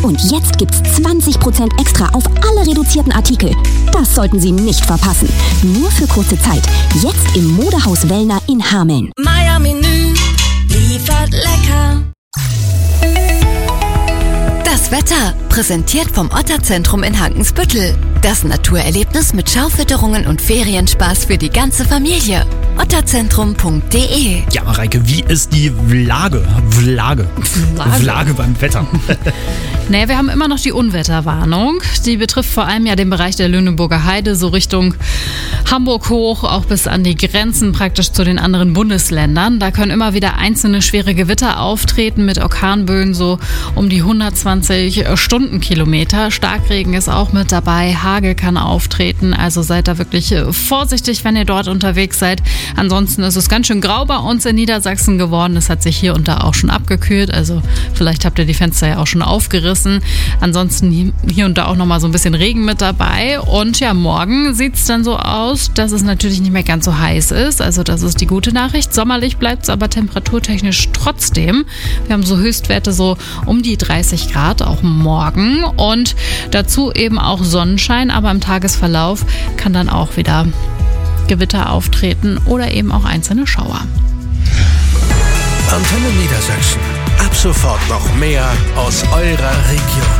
Und jetzt gibt's 20% extra auf alle reduzierten Artikel. Das sollten Sie nicht verpassen. Nur für kurze Zeit. Jetzt im Modehaus Wellner in Hameln. Meier Menü liefert lecker. Das Wetter, präsentiert vom Otterzentrum in Hankensbüttel. Das Naturerlebnis mit Schaufütterungen und Ferienspaß für die ganze Familie. otterzentrum.de. Ja, Mareike, wie ist die Lage beim Wetter? Nee, wir haben immer noch die Unwetterwarnung. Die betrifft vor allem ja den Bereich der Lüneburger Heide, so Richtung Hamburg hoch, auch bis an die Grenzen praktisch zu den anderen Bundesländern. Da können immer wieder einzelne schwere Gewitter auftreten mit Orkanböen so um die 120 Stundenkilometer. Starkregen ist auch mit dabei, Hagel kann auftreten, also seid da wirklich vorsichtig, wenn ihr dort unterwegs seid. Ansonsten ist es ganz schön grau bei uns in Niedersachsen geworden. Es hat sich hier und da auch schon abgekühlt, also vielleicht habt ihr die Fenster ja auch schon aufgerissen. Ansonsten hier und da auch nochmal so ein bisschen Regen mit dabei. Und ja, morgen sieht es dann so aus, dass es natürlich nicht mehr ganz so heiß ist. Also das ist die gute Nachricht. Sommerlich bleibt es aber temperaturtechnisch trotzdem. Wir haben so Höchstwerte so um die 30 Grad, auch morgen. Und dazu eben auch Sonnenschein, aber im Tagesverlauf kann dann auch wieder Gewitter auftreten oder eben auch einzelne Schauer. Antenne Niedersachsen. Ab sofort noch mehr aus eurer Region.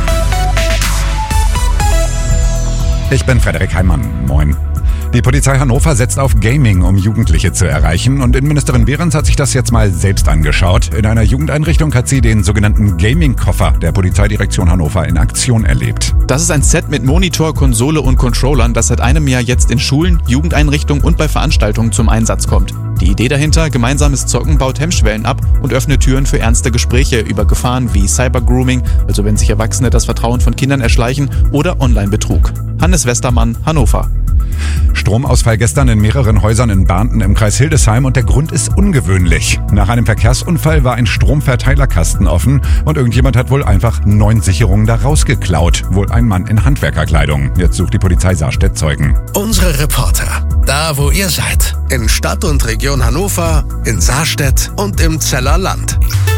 Ich bin Frederik Heimann. Moin. Die Polizei Hannover setzt auf Gaming, um Jugendliche zu erreichen. Und Innenministerin Behrens hat sich das jetzt mal selbst angeschaut. In einer Jugendeinrichtung hat sie den sogenannten Gaming-Koffer der Polizeidirektion Hannover in Aktion erlebt. Das ist ein Set mit Monitor, Konsole und Controllern, das seit einem Jahr jetzt in Schulen, Jugendeinrichtungen und bei Veranstaltungen zum Einsatz kommt. Die Idee dahinter, gemeinsames Zocken baut Hemmschwellen ab und öffnet Türen für ernste Gespräche über Gefahren wie Cybergrooming, also wenn sich Erwachsene das Vertrauen von Kindern erschleichen, oder Online-Betrug. Hannes Westermann, Hannover. Stromausfall gestern in mehreren Häusern in Barnten im Kreis Hildesheim und der Grund ist ungewöhnlich. Nach einem Verkehrsunfall war ein Stromverteilerkasten offen und irgendjemand hat wohl einfach 9 Sicherungen da rausgeklaut. Wohl ein Mann in Handwerkerkleidung. Jetzt sucht die Polizei Saarstedt Zeugen. Unsere Reporter, da wo ihr seid. In Stadt und Region Hannover, in Saarstedt und im Zeller Land.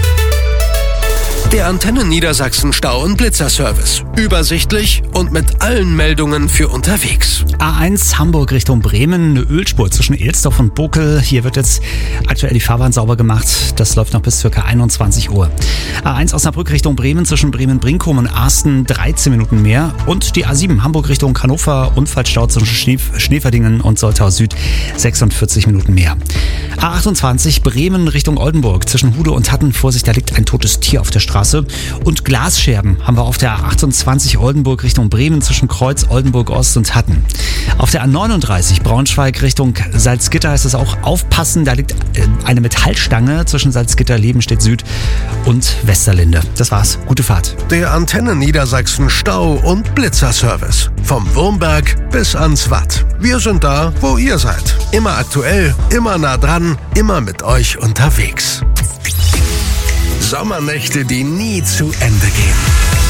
Der Antenne Niedersachsen Stau- und Blitzerservice. Übersichtlich und mit allen Meldungen für unterwegs. A1 Hamburg Richtung Bremen, eine Ölspur zwischen Elsdorf und Bokel. Hier wird jetzt aktuell die Fahrbahn sauber gemacht. Das läuft noch bis ca. 21 Uhr. A1 Osnabrück Richtung Bremen zwischen Bremen-Brinkum und Arsten 13 Minuten mehr. Und die A7 Hamburg Richtung Hannover, Unfallstau zwischen Schneeverdingen und Soltau Süd 46 Minuten mehr. A28 Bremen Richtung Oldenburg zwischen Hude und Hatten. Vorsicht, da liegt ein totes Tier auf der Straße. Und Glasscherben haben wir auf der A28 Oldenburg Richtung Bremen zwischen Kreuz, Oldenburg Ost und Hatten. Auf der A39 Braunschweig Richtung Salzgitter heißt es auch aufpassen. Da liegt eine Metallstange zwischen Salzgitter, Lebenstedt Süd und Westerlinde. Das war's. Gute Fahrt. Der Antenne Niedersachsen Stau- und Blitzerservice. Vom Wurmberg bis ans Watt. Wir sind da, wo ihr seid. Immer aktuell, immer nah dran, immer mit euch unterwegs. Sommernächte, die nie zu Ende gehen.